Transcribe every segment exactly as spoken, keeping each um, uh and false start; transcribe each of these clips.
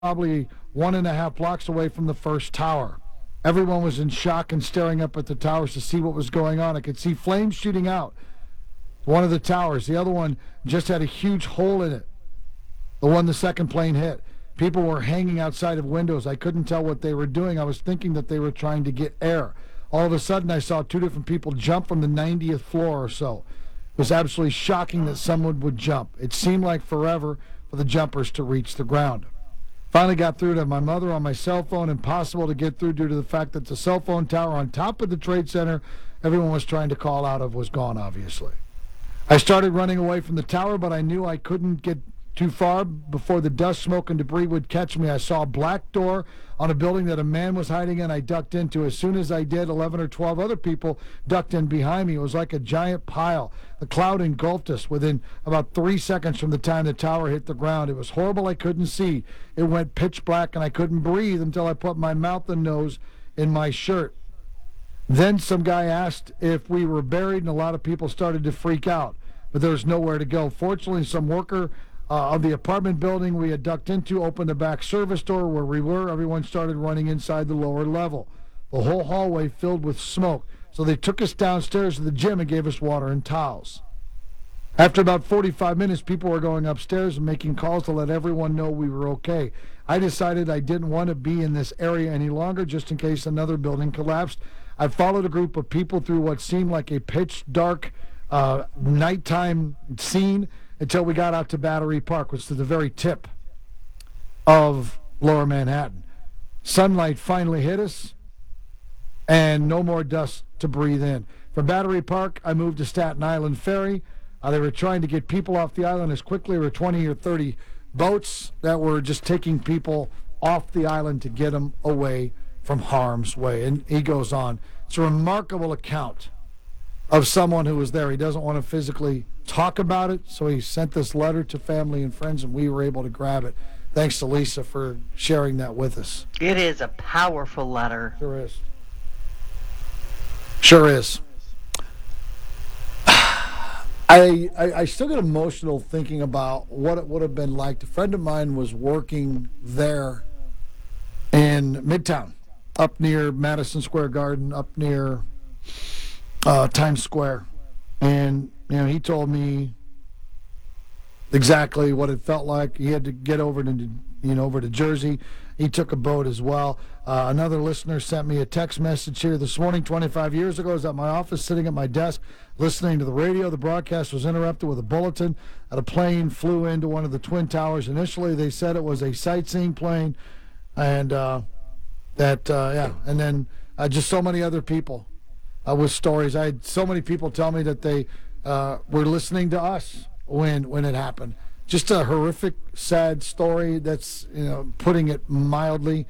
probably one and a half blocks away from the first tower. Everyone was in shock and staring up at the towers to see what was going on. I could see flames shooting out one of the towers. The other one just had a huge hole in it, the one the second plane hit. People were hanging outside of windows. I couldn't tell what they were doing. I was thinking that they were trying to get air. All of a sudden, I saw two different people jump from the ninetieth floor or so. It was absolutely shocking that someone would jump. It seemed like forever for the jumpers to reach the ground. Finally got through to my mother on my cell phone. Impossible to get through due to the fact that the cell phone tower on top of the Trade Center everyone was trying to call out of was gone, obviously. I started running away from the tower, but I knew I couldn't get too far before the dust, smoke, and debris would catch me. I saw a black door on a building that a man was hiding in. I ducked into. As soon as I did, eleven or twelve other people ducked in behind me. It was like a giant pile. The cloud engulfed us within about three seconds from the time the tower hit the ground. It was horrible. I couldn't see. It went pitch black, and I couldn't breathe until I put my mouth and nose in my shirt. Then some guy asked if we were buried, and a lot of people started to freak out, but there was nowhere to go. Fortunately, some worker Uh, of the apartment building we had ducked into opened the back service door where we were. Everyone started running inside the lower level. The whole hallway filled with smoke. So they took us downstairs to the gym and gave us water and towels. After about forty-five minutes, people were going upstairs and making calls to let everyone know we were okay. I decided I didn't want to be in this area any longer just in case another building collapsed. I followed a group of people through what seemed like a pitch dark uh, nighttime scene until we got out to Battery Park, which is the very tip of Lower Manhattan. Sunlight finally hit us, and no more dust to breathe in. From Battery Park, I moved to Staten Island Ferry. Uh, they were trying to get people off the island as quickly. There were twenty or thirty boats that were just taking people off the island to get them away from harm's way. And he goes on. It's a remarkable account of someone who was there. He doesn't want to physically talk about it, so he sent this letter to family and friends, and we were able to grab it. Thanks to Lisa for sharing that with us. It is a powerful letter. Sure is. Sure is. I, I, I still get emotional thinking about what it would have been like. A friend of mine was working there in Midtown, up near Madison Square Garden, up near uh, Times Square. And, you know, he told me exactly what it felt like. He had to get over to, you know, over to Jersey. He took a boat as well. Uh, another listener sent me a text message here this morning. twenty-five years ago, I was at my office sitting at my desk listening to the radio. The broadcast was interrupted with a bulletin that a plane flew into one of the Twin Towers. Initially, they said it was a sightseeing plane, and uh, that, uh, yeah, and then uh, just so many other people uh, with stories. I had so many people tell me that they uh, were listening to us when when it happened. Just a horrific, sad story. That's, you know, putting it mildly.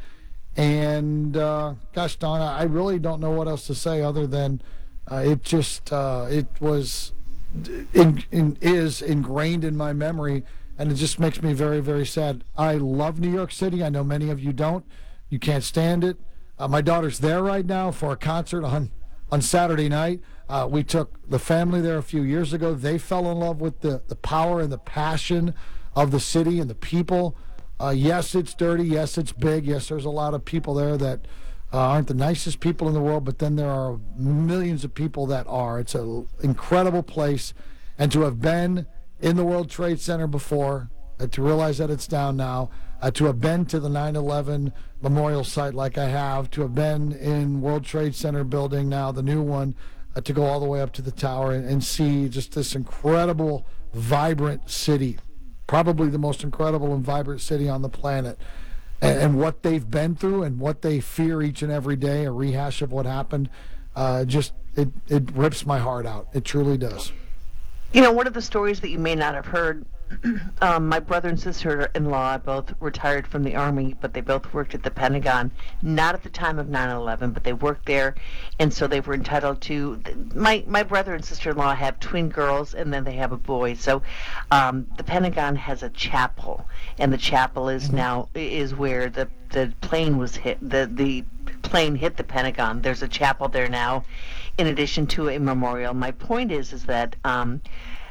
And uh, gosh darn, I really don't know what else to say other than uh, it just uh, it was in, in, is ingrained in my memory, and it just makes me very, very sad. I love New York City. I know many of you don't. You can't stand it. Uh, my daughter's there right now for a concert on on Saturday night. Uh, we took the family there a few years ago. They fell in love with the, the power and the passion of the city and the people. Uh, yes, it's dirty. Yes, it's big. Yes, there's a lot of people there that uh, aren't the nicest people in the world, but then there are millions of people that are. It's an incredible place. And to have been in the World Trade Center before, uh, to realize that it's down now, uh, to have been to the nine eleven memorial site like I have, to have been in World Trade Center building now, the new one, Uh, to go all the way up to the tower and, and see just this incredible, vibrant city, probably the most incredible and vibrant city on the planet, and, and what they've been through and what they fear each and every day, a rehash of what happened, uh, just, it, it rips my heart out. It truly does. You know, one of the stories that you may not have heard, um, my brother and sister-in-law both retired from the Army, but they both worked at the Pentagon, not at the time of nine eleven, but they worked there, and so they were entitled to, my, my brother and sister-in-law have twin girls, and then they have a boy, so um, the Pentagon has a chapel, and the chapel is mm-hmm. now, is where the, the plane was hit, the, the plane hit the Pentagon. There's a chapel there now, in addition to a memorial. My point is, is that um,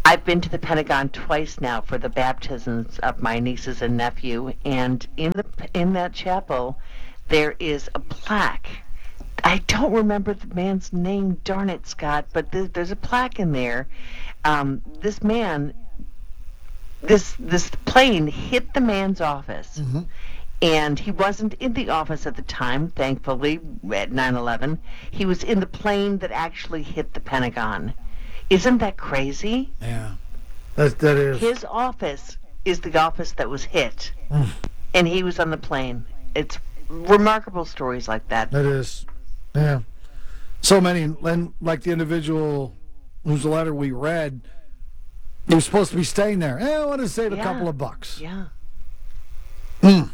I've been to the Pentagon twice now for the baptisms of my nieces and nephew, and in the in that chapel, there is a plaque. I don't remember the man's name, darn it, Scott, but there's, there's a plaque in there. Um, this man, this this plane hit the man's office, Mm-hmm. and he wasn't in the office at the time, thankfully, at nine eleven. He was in the plane that actually hit the Pentagon. Isn't that crazy? Yeah, that that is. His office is the office that was hit, Mm. and he was on the plane. It's remarkable stories like that. That is, yeah. So many, and like the individual whose letter we read, he was supposed to be staying there. Eh, I want to save a Yeah. couple of bucks. Yeah. Mm.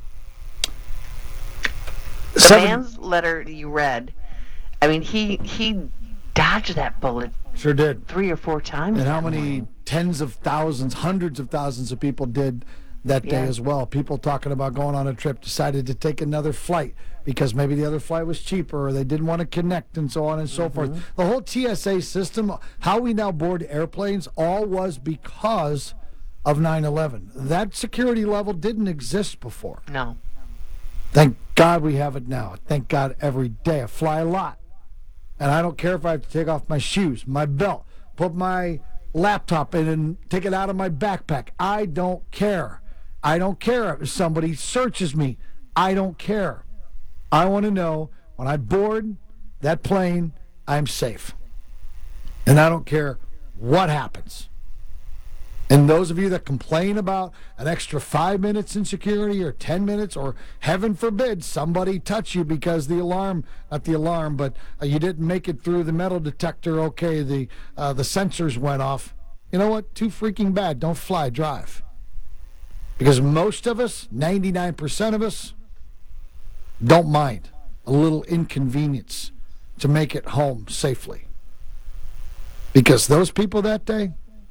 The Seven- man's letter you read, I mean, he he dodged that bullet Sure did. three or four times. And how that many morning. tens of thousands, hundreds of thousands of people did that day Yeah. as well. People talking about going on a trip decided to take another flight because maybe the other flight was cheaper or they didn't want to connect and so on and so forth. The whole T S A system, how we now board airplanes, all was because of nine eleven. That security level didn't exist before. No. Thank God we have it now. Thank God every day. I fly a lot. And I don't care if I have to take off my shoes, my belt, put my laptop in and take it out of my backpack. I don't care. I don't care if somebody searches me. I don't care. I want to know when I board that plane, I'm safe. And I don't care what happens. And those of you that complain about an extra five minutes in security or ten minutes or heaven forbid somebody touch you because the alarm, not the alarm, but uh, you didn't make it through the metal detector, okay, the uh, the sensors went off. You know what? Too freaking bad. Don't fly, drive. Because most of us, ninety-nine percent of us, don't mind a little inconvenience to make it home safely. Because those people that day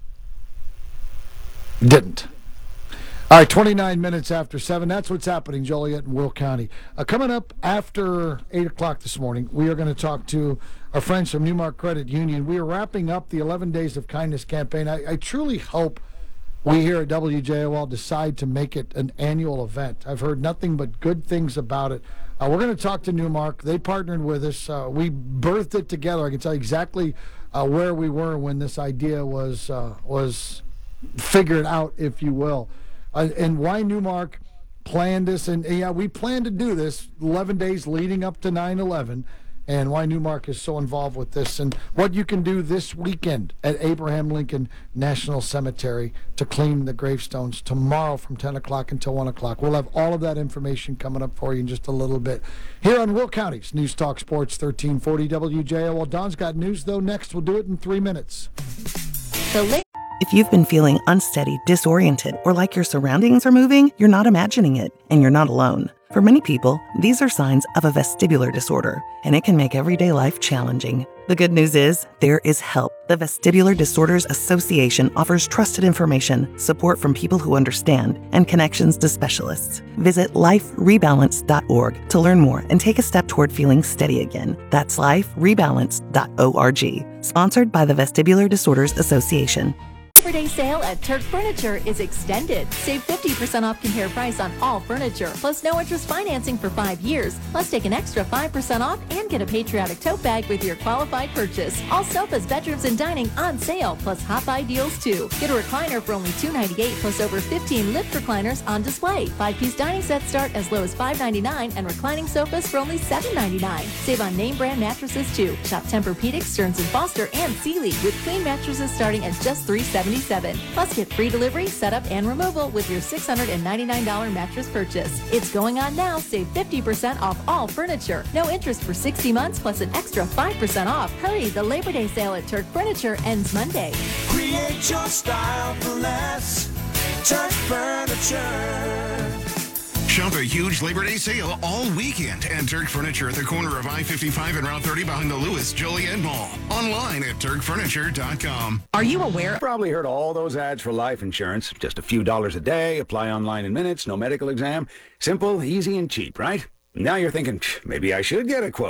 didn't. All right, twenty-nine minutes after seven. That's what's happening, Joliet and Will County. Uh, coming up after eight o'clock this morning, we are going to talk to our friends from Newmark Credit Union. We are wrapping up the eleven Days of Kindness campaign. I, I truly hope we here at W J O L decide to make it an annual event. I've heard nothing but good things about it. Uh, we're going to talk to Newmark. They partnered with us. Uh, we birthed it together. I can tell you exactly uh, where we were when this idea was uh, was figured out, if you will. Uh, and why Newmark planned this, and, and yeah, we planned to do this eleven days leading up to nine eleven, and why Newmark is so involved with this, and what you can do this weekend at Abraham Lincoln National Cemetery to clean the gravestones tomorrow from ten o'clock until one o'clock. We'll have all of that information coming up for you in just a little bit here on Will County's News Talk Sports thirteen forty W J O L. Don's got news, though, next. We'll do it in three minutes. The la- If you've been feeling unsteady, disoriented, or like your surroundings are moving, you're not imagining it, and you're not alone. For many people, these are signs of a vestibular disorder, and it can make everyday life challenging. The good news is, there is help. The Vestibular Disorders Association offers trusted information, support from people who understand, and connections to specialists. Visit life rebalance dot org to learn more and take a step toward feeling steady again. That's life rebalance dot org. Sponsored by the Vestibular Disorders Association. Labor Day sale at Turk Furniture is extended. Save fifty percent off compare price on all furniture, plus no interest financing for five years. Plus take an extra five percent off and get a patriotic tote bag with your qualified purchase. All sofas, bedrooms, and dining on sale, plus hot buy deals too. Get a recliner for only two hundred ninety-eight dollars plus over fifteen lift recliners on display. Five-piece dining sets start as low as five hundred ninety-nine dollars and reclining sofas for only seven hundred ninety-nine dollars. Save on name brand mattresses too. Shop Tempur-Pedic, Stearns and Foster, and Sealy with queen mattresses starting at just three hundred seventy-seven dollars. Plus get free delivery, setup, and removal with your six hundred ninety-nine dollars mattress purchase. It's going on now. Save fifty percent off all furniture. No interest for sixty months plus an extra five percent off. Hurry, the Labor Day sale at Turk Furniture ends Monday. Create your style for less. Turk Furniture. Shop a huge Labor Day sale all weekend at Turk Furniture at the corner of I fifty-five and Route thirty behind the Lewis Joliet Mall. Online at turk furniture dot com. Are you aware? Probably heard all those ads for life insurance. Just a few dollars a day, apply online in minutes, no medical exam. Simple, easy, and cheap, right? Now you're thinking, maybe I should get a quote.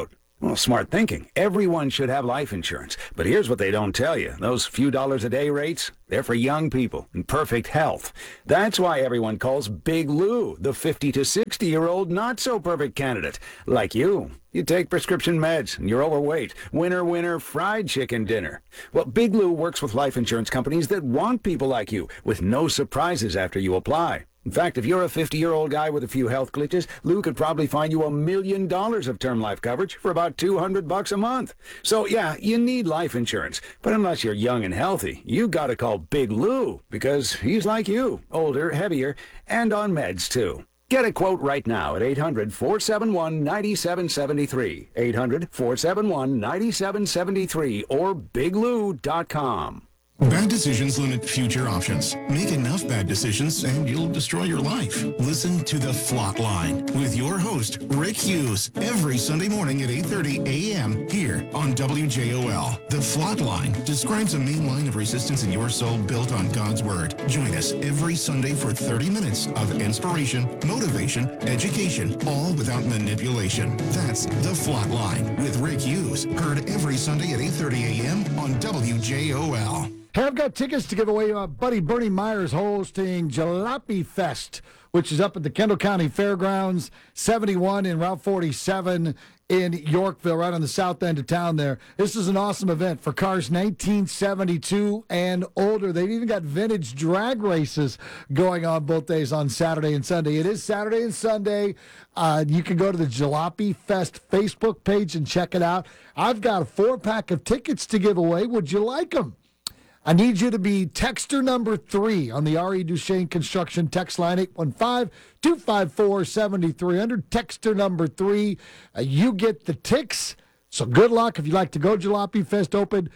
Well, smart thinking. Everyone should have life insurance. But here's what they don't tell you. Those few dollars a day rates, they're for young people in perfect health. That's why everyone calls Big Lou the fifty to sixty-year-old not-so-perfect candidate. Like you. You take prescription meds and you're overweight. Winner, winner, fried chicken dinner. Well, Big Lou works with life insurance companies that want people like you with no surprises after you apply. In fact, if you're a fifty-year-old guy with a few health glitches, Lou could probably find you a million dollars of term life coverage for about two hundred bucks a month. So, yeah, you need life insurance. But unless you're young and healthy, you gotta call Big Lou because he's like you, older, heavier, and on meds, too. Get a quote right now at eight hundred, four seven one, nine seven seven three, eight hundred, four seven one, nine seven seven three, or big lou dot com. Bad decisions limit future options. Make enough bad decisions and you'll destroy your life. Listen to The Flot Line with your host, Rick Hughes, every Sunday morning at eight thirty a.m. here on W J O L. The Flot Line describes a main line of resistance in your soul built on God's Word. Join us every Sunday for thirty minutes of inspiration, motivation, education, all without manipulation. That's The Flot Line with Rick Hughes. Heard every Sunday at eight thirty a.m. on W J O L. Hey, I've got tickets to give away. My buddy Bernie Myers hosting Jalopy Fest, which is up at the Kendall County Fairgrounds, seventy-one in Route forty-seven in Yorkville, right on the south end of town there. This is an awesome event for cars nineteen seventy-two and older. They've even got vintage drag races going on both days on Saturday and Sunday. It is Saturday and Sunday. Uh, you can go to the Jalopy Fest Facebook page and check it out. I've got a four-pack of tickets to give away. Would you like them? I need you to be texter number three on the R E. Duchesne Construction text line, eight one five, two five four, seven three zero zero. Texter number three. Uh, you get the ticks. So good luck if you like to go. Jalopy Fest open,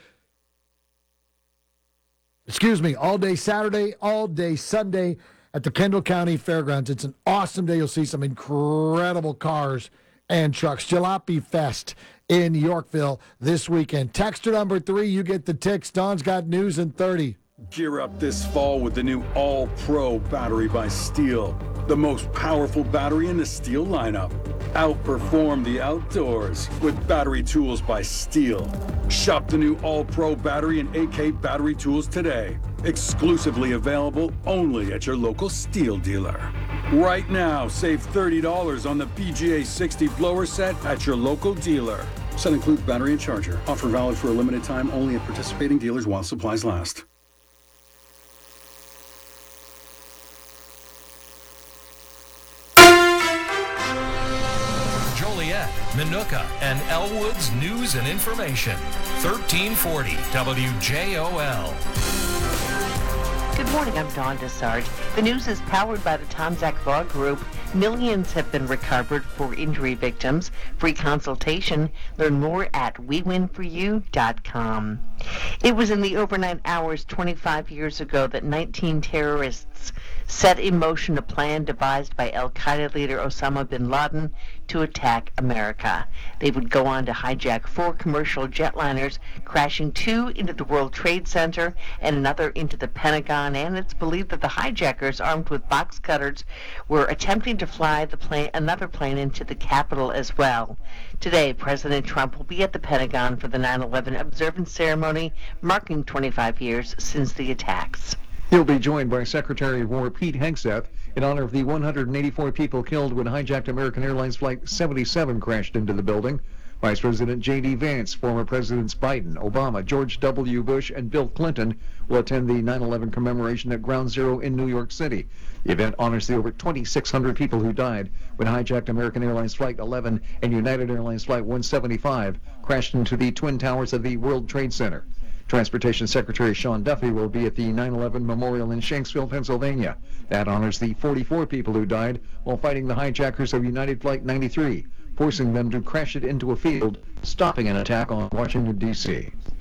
excuse me, all day Saturday, all day Sunday at the Kendall County Fairgrounds. It's an awesome day. You'll see some incredible cars and trucks. Jalopy Fest in Yorkville this weekend. Texter number three, you get the ticks. Don's got news in thirty. Gear up this fall with the new All-Pro battery by Steel. The most powerful battery in the Steel lineup. Outperform the outdoors with battery tools by Steel. Shop the new All-Pro battery and A K battery tools today. Exclusively available only at your local Steel dealer. Right now, save thirty dollars on the B G A sixty blower set at your local dealer. Set includes battery and charger. Offer valid for a limited time only at participating dealers while supplies last. Joliet, Minooka, and Elwood's news and information. thirteen forty W J O L. Good morning, I'm Dawn Desarge. The news is powered by the Tom Zach Law Group. Millions have been recovered for injury victims. Free consultation. Learn more at we win for you dot com. It was in the overnight hours twenty-five years ago that nineteen terrorists set in motion a plan devised by Al-Qaeda leader Osama bin Laden to attack America. They would go on to hijack four commercial jetliners, crashing two into the World Trade Center and another into the Pentagon, and it's believed that the hijackers, armed with box cutters, were attempting to fly the plane, another plane into the Capitol as well. Today, President Trump will be at the Pentagon for the nine eleven observance ceremony, marking twenty-five years since the attacks. He'll be joined by Secretary of War Pete Hegseth in honor of the one hundred eighty-four people killed when hijacked American Airlines Flight seventy-seven crashed into the building. Vice President J D Vance, former Presidents Biden, Obama, George W. Bush, and Bill Clinton will attend the nine eleven commemoration at Ground Zero in New York City. The event honors the over twenty-six hundred people who died when hijacked American Airlines Flight eleven and United Airlines Flight one seventy-five crashed into the Twin Towers of the World Trade Center. Transportation Secretary Sean Duffy will be at the nine eleven Memorial in Shanksville, Pennsylvania. That honors the forty-four people who died while fighting the hijackers of United Flight ninety-three, forcing them to crash it into a field, stopping an attack on Washington, D C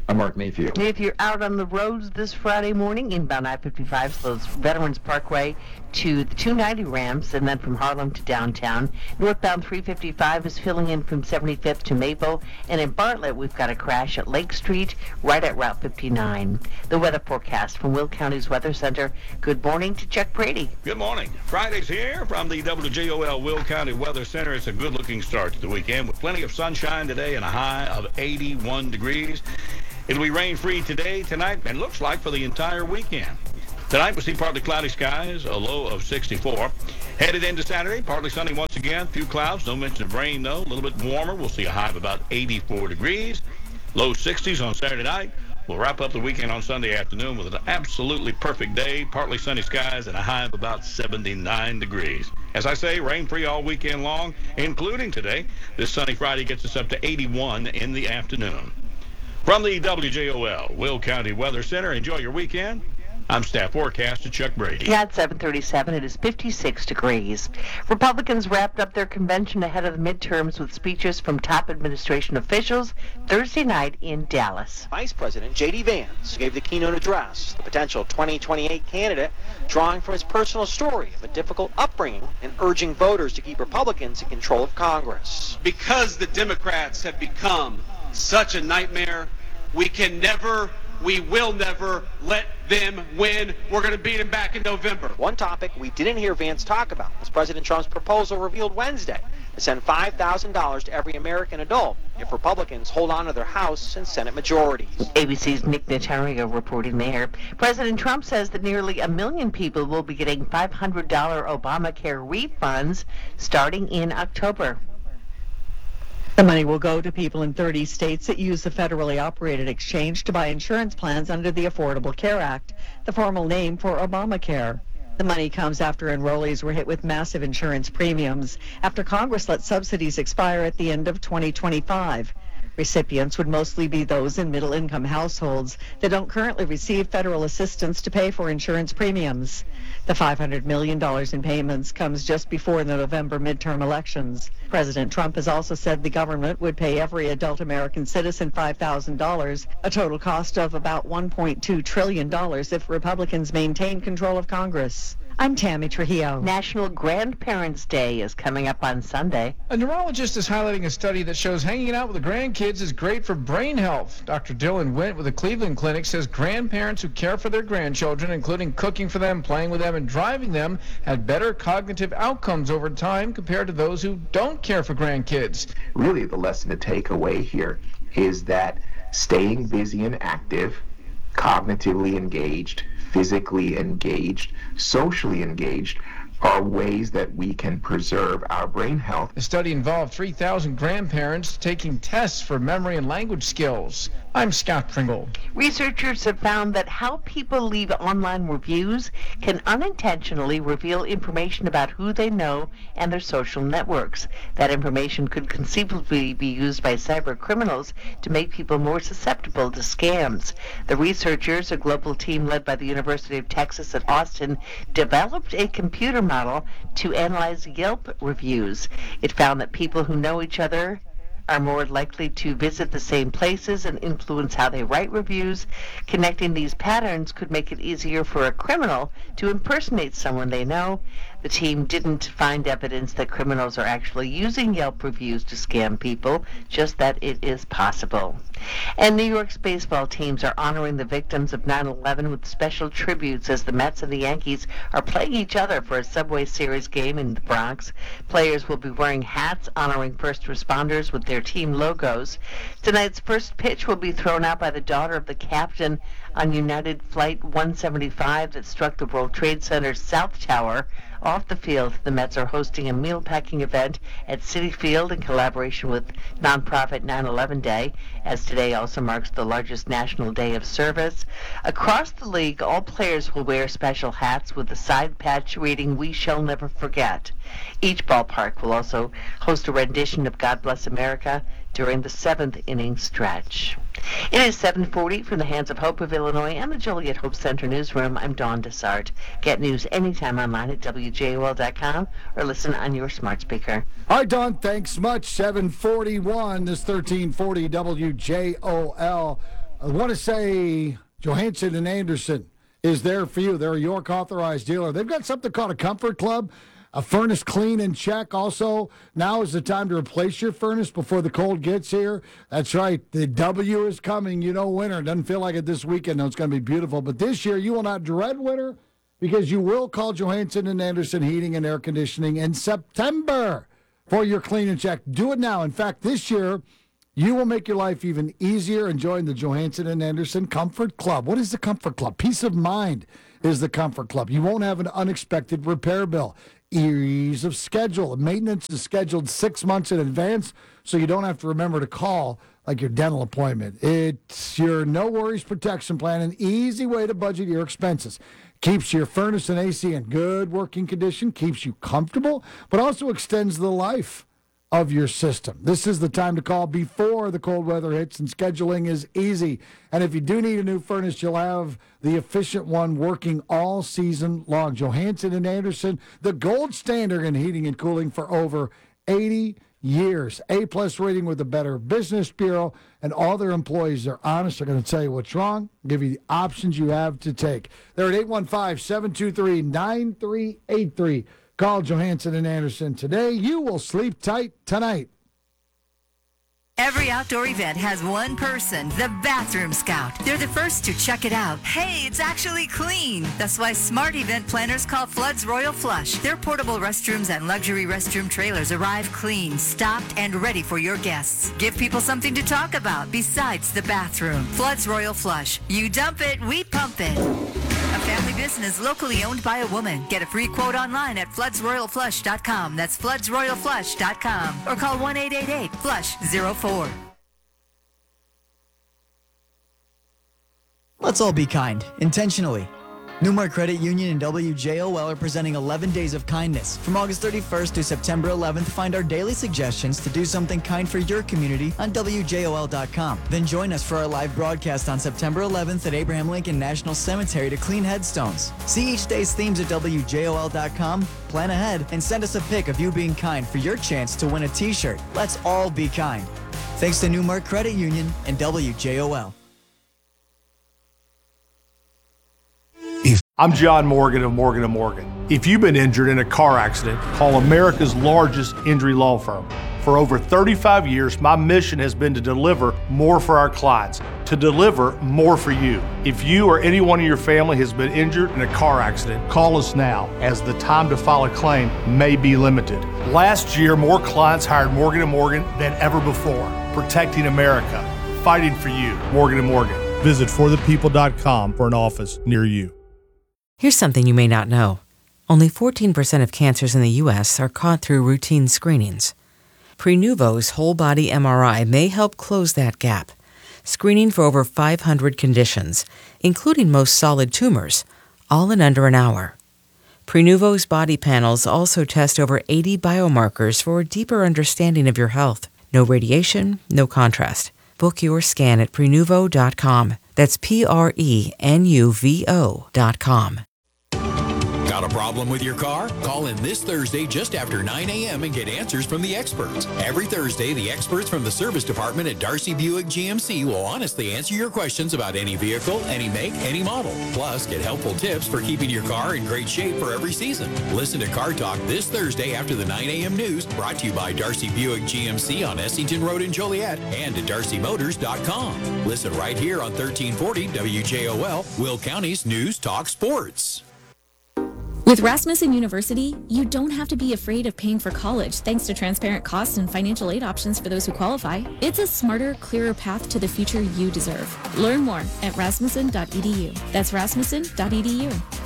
I'm Mark Mayfield. If you're out on the roads this Friday morning, inbound I fifty-five slows Veterans Parkway to the two ninety ramps, and then from Harlem to downtown. Northbound three fifty-five is filling in from seventy-fifth to Maple, and in Bartlett we've got a crash at Lake Street right at Route fifty-nine. The weather forecast from Will County's Weather Center. Good morning to Chuck Brady. Good morning. Friday's here from the W J O L Will County Weather Center. It's a good-looking start to the weekend with plenty of sunshine today and a high of eighty-one degrees. It'll be rain-free today, tonight, and looks like for the entire weekend. Tonight, we'll see partly cloudy skies, a low of sixty-four. Headed into Saturday, partly sunny once again, few clouds, no mention of rain, though. A little bit warmer. We'll see a high of about eighty-four degrees. Low sixties on Saturday night. We'll wrap up the weekend on Sunday afternoon with an absolutely perfect day, partly sunny skies, and a high of about seventy-nine degrees. As I say, rain-free all weekend long, including today. This sunny Friday gets us up to eighty-one in the afternoon. From the W J O L Will County Weather Center, enjoy your weekend. I'm staff forecaster Chuck Brady. Yeah, at seven thirty-seven, it is fifty-six degrees. Republicans wrapped up their convention ahead of the midterms with speeches from top administration officials Thursday night in Dallas. Vice President J D Vance gave the keynote address, the potential twenty twenty-eight candidate, drawing from his personal story of a difficult upbringing and urging voters to keep Republicans in control of Congress. Because the Democrats have become such a nightmare, we can never, we will never let them win. We're going to beat them back in November. One topic we didn't hear Vance talk about was President Trump's proposal revealed Wednesday to send five thousand dollars to every American adult if Republicans hold on to their House and Senate majorities. A B C's Nick Notario reporting there. President Trump says that nearly a million people will be getting five hundred dollars Obamacare refunds starting in October. The money will go to people in thirty states that use the federally operated exchange to buy insurance plans under the Affordable Care Act, the formal name for Obamacare. The money comes after enrollees were hit with massive insurance premiums after Congress let subsidies expire at the end of twenty twenty-five. Recipients would mostly be those in middle-income households that don't currently receive federal assistance to pay for insurance premiums. The five hundred million dollars in payments comes just before the November midterm elections. President Trump has also said the government would pay every adult American citizen five thousand dollars, a total cost of about one point two trillion dollars if Republicans maintain control of Congress. I'm Tammy Trujillo. National Grandparents' Day is coming up on Sunday. A neurologist is highlighting a study that shows hanging out with the grandkids is great for brain health. Doctor Dylan Wint with the Cleveland Clinic says grandparents who care for their grandchildren, including cooking for them, playing with them, and driving them, had better cognitive outcomes over time compared to those who don't care for grandkids. Really, the lesson to take away here is that staying busy and active, cognitively engaged, physically engaged, socially engaged, are ways that we can preserve our brain health. The study involved three thousand grandparents taking tests for memory and language skills. I'm Scott Pringle. Researchers have found that how people leave online reviews can unintentionally reveal information about who they know and their social networks. That information could conceivably be used by cyber criminals to make people more susceptible to scams. The researchers, a global team led by the University of Texas at Austin, developed a computer model to analyze Yelp reviews. It found that people who know each other are more likely to visit the same places and influence how they write reviews. Connecting these patterns could make it easier for a criminal to impersonate someone they know. The team didn't find evidence that criminals are actually using Yelp reviews to scam people, just that it is possible. And New York's baseball teams are honoring the victims of nine eleven with special tributes as the Mets and the Yankees are playing each other for a Subway Series game in the Bronx. Players will be wearing hats honoring first responders with their team logos. Tonight's first pitch will be thrown out by the daughter of the captain on United Flight one seventy-five that struck the World Trade Center's South Tower. Off the field, the Mets are hosting a meal-packing event at Citi Field in collaboration with nonprofit nine eleven Day, as today also marks the largest national day of service. Across the league, all players will wear special hats with the side patch reading, "We Shall Never Forget." Each ballpark will also host a rendition of God Bless America during the seventh inning stretch. It is seven forty from the Hands of Hope of Illinois and the Joliet Hope Center newsroom. I'm Dawn Desart. Get news anytime online at W J O L dot com or listen on your smart speaker. All right, Dawn, thanks much. seven forty-one, this thirteen forty W J O L. I want to say Johansson and Anderson is there for you. They're a York authorized dealer. They've got something called a Comfort Club, a furnace clean and check. Also, now is the time to replace your furnace before the cold gets here. That's right. The W is coming. You know, winter. Doesn't feel like it this weekend. No, it's going to be beautiful. But this year, you will not dread winter because you will call Johansson and Anderson Heating and Air Conditioning in September for your clean and check. Do it now. In fact, this year, you will make your life even easier and join the Johansson and Anderson Comfort Club. What is the Comfort Club? Peace of mind is the Comfort Club. You won't have an unexpected repair bill. Ease of schedule. Maintenance is scheduled six months in advance, so you don't have to remember to call like your dental appointment. It's your no worries protection plan, an easy way to budget your expenses. Keeps your furnace and A C in good working condition, keeps you comfortable, but also extends the life of your system. This is the time to call before the cold weather hits, and scheduling is easy. And if you do need a new furnace, you'll have the efficient one working all season long. Johansson and Anderson, the gold standard in heating and cooling for over eighty years. A-plus rating with the Better Business Bureau, and all their employees are honest. They're going to tell you what's wrong, give you the options you have to take. They're at eight one five, seven two three, nine three eight three. Call Johansson and Anderson today. You will sleep tight tonight. Every outdoor event has one person, the Bathroom Scout. They're the first to check it out. Hey, it's actually clean. That's why smart event planners call Flood's Royal Flush. Their portable restrooms and luxury restroom trailers arrive clean, stocked, and ready for your guests. Give people something to talk about besides the bathroom. Flood's Royal Flush. You dump it, we pump it. A family business locally owned by a woman. Get a free quote online at floods royal flush dot com. That's floods royal flush dot com. Or call one eight eight eight, flush zero four. Let's all be kind, intentionally. Newmark Credit Union and W J O L are presenting eleven Days of Kindness. From August thirty-first to September eleventh, find our daily suggestions to do something kind for your community on W J O L dot com. Then join us for our live broadcast on September eleventh at Abraham Lincoln National Cemetery to clean headstones. See each day's themes at W J O L dot com, plan ahead, and send us a pic of you being kind for your chance to win a t-shirt. Let's all be kind. Thanks to Newmark Credit Union and W J O L. I'm John Morgan of Morgan and Morgan. If you've been injured in a car accident, call America's largest injury law firm. For over thirty-five years, my mission has been to deliver more for our clients, to deliver more for you. If you or anyone in your family has been injured in a car accident, call us now, as the time to file a claim may be limited. Last year, more clients hired Morgan and Morgan than ever before, protecting America, fighting for you. Morgan and Morgan. Visit for the people dot com for an office near you. Here's something you may not know. Only fourteen percent of cancers in the U S are caught through routine screenings. Prenuvo's whole-body M R I may help close that gap, screening for over five hundred conditions, including most solid tumors, all in under an hour. Prenuvo's body panels also test over eighty biomarkers for a deeper understanding of your health. No radiation, no contrast. Book your scan at prenuvo dot com. That's P R E N U V O dot com. Got a problem with your car? Call in this Thursday just after nine a.m. and get answers from the experts. Every Thursday, the experts from the service department at Darcy Buick G M C will honestly answer your questions about any vehicle, any make, any model. Plus, get helpful tips for keeping your car in great shape for every season. Listen to Car Talk this Thursday after the nine a.m. news, brought to you by Darcy Buick G M C on Essington Road in Joliet and at darcy motors dot com. Listen right here on thirteen forty W J O L, Will County's News Talk Sports. With Rasmussen University, you don't have to be afraid of paying for college thanks to transparent costs and financial aid options for those who qualify. It's a smarter, clearer path to the future you deserve. Learn more at rasmussen dot e d u. That's rasmussen dot e d u.